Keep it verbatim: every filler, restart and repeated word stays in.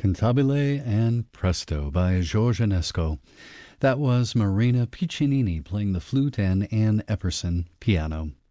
Cantabile and Presto by George Enesco. That was Marina Piccinini playing the flute and Ann Epperson piano.